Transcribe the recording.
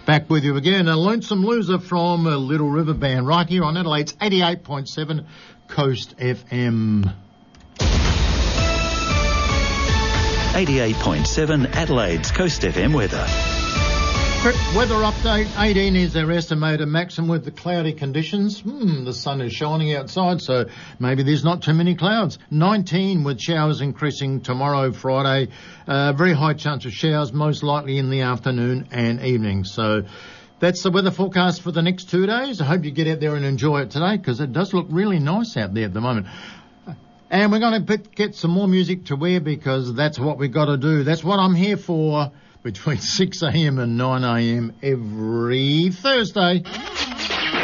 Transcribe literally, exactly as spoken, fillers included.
Back with you again, a lonesome loser from a Little River Band right here on Adelaide's eighty-eight point seven Coast F M. eighty-eight point seven Adelaide's Coast F M weather. Quick weather update. eighteen is our estimated maximum with the cloudy conditions. Hmm, the sun is shining outside, so maybe there's not too many clouds. nineteen with showers increasing tomorrow, Friday. Uh, very high chance of showers, most likely in the afternoon and evening. So that's the weather forecast for the next two days. I hope you get out there and enjoy it today, because it does look really nice out there at the moment. And we're going to get some more music to wear, because that's what we've got to do. That's what I'm here for, between six a.m. and nine a.m. every Thursday.